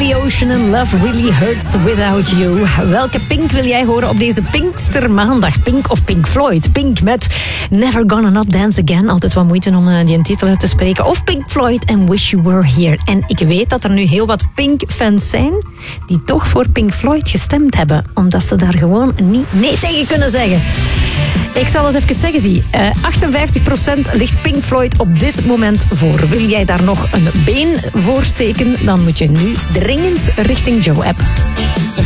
the Ocean and Love Really Hurts Without You. Welke Pink wil jij horen op deze Pinkstermaandag? Pink of Pink Floyd? Pink met Never Gonna Not Dance Again. Altijd wat moeite om die titel uit te spreken. Of Pink Floyd and Wish You Were Here. En ik weet dat er nu heel wat Pink-fans zijn die toch voor Pink Floyd gestemd hebben. Omdat ze daar gewoon niet nee tegen kunnen zeggen. Ik zal het even zeggen, zie. 58% ligt Pink Floyd op dit moment voor. Wil jij daar nog een been voor steken, dan moet je nu dringend richting Joe-app.